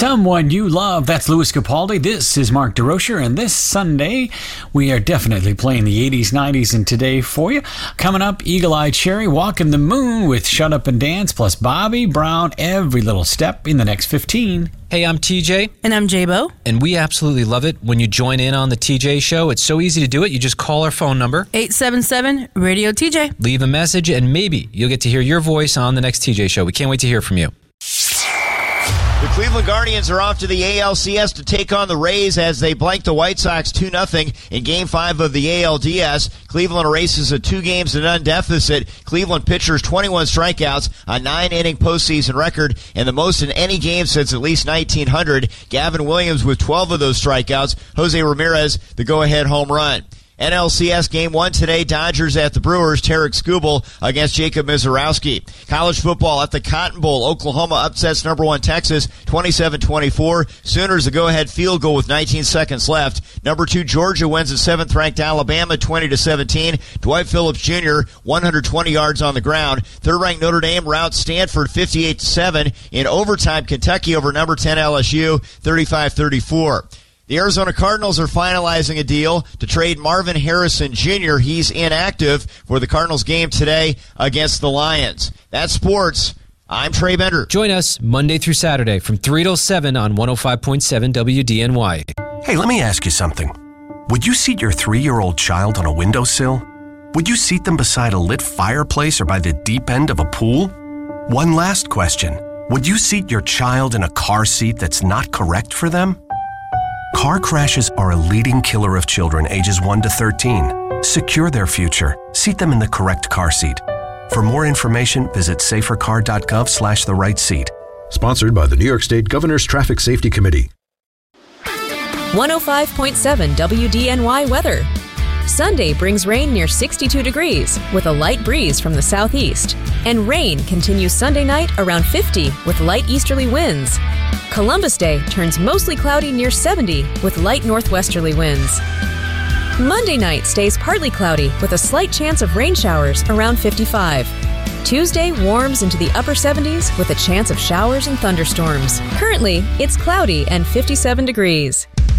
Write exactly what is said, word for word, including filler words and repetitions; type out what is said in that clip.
Someone You Love. That's Louis Capaldi. This is Mark DeRocher, and this Sunday we are definitely playing the eighties, nineties, and today for you. Coming up, Eagle Eye Cherry, Walking the Moon with Shut Up and Dance, plus Bobby Brown, Every Little Step in the next fifteen. Hey, I'm T J. And I'm J-Bo. And we absolutely love it when you join in on the T J Show. It's so easy to do it. You just call our phone number. eight seven seven, radio T J. Leave a message, and maybe you'll get to hear your voice on the next T J Show. We can't wait to hear from you. The Cleveland Guardians are off to the A L C S to take on the Rays as they blank the White Sox two nothing in Game five of the A L D S. Cleveland erases a two games to none deficit. Cleveland pitchers twenty-one strikeouts, a nine-inning postseason record, and the most in any game since at least nineteen hundred. Gavin Williams with twelve of those strikeouts. Jose Ramirez, the go-ahead home run. N L C S Game one today, Dodgers at the Brewers, Tarek Skubal against Jacob Mizorowski. College football at the Cotton Bowl, Oklahoma upsets number one Texas, twenty-seven twenty-four. Sooners a go-ahead field goal with nineteen seconds left. Number two Georgia wins at seventh-ranked Alabama, twenty to seventeen. Dwight Phillips Junior, one hundred twenty yards on the ground. Third-ranked Notre Dame routs Stanford, fifty-eight to seven. In overtime, Kentucky over number ten L S U, thirty-five thirty-four. The Arizona Cardinals are finalizing a deal to trade Marvin Harrison Junior He's inactive for the Cardinals game today against the Lions. That's sports. I'm Trey Bender. Join us Monday through Saturday from three till seven on one oh five point seven W D N Y. Hey, let me ask you something. Would you seat your three-year-old child on a windowsill? Would you seat them beside a lit fireplace or by the deep end of a pool? One last question. Would you seat your child in a car seat that's not correct for them? Car crashes are a leading killer of children ages one to thirteen. Secure their future. Seat them in the correct car seat. For more information, visit safercar.gov slash the right seat. Sponsored by the New York State Governor's Traffic Safety Committee. one oh five point seven W D N Y weather. Sunday brings rain near sixty-two degrees with a light breeze from the southeast. And rain continues Sunday night around fifty with light easterly winds. Columbus Day turns mostly cloudy near seventy with light northwesterly winds. Monday night stays partly cloudy with a slight chance of rain showers around fifty-five. Tuesday warms into the upper seventies with a chance of showers and thunderstorms. Currently, it's cloudy and fifty-seven degrees.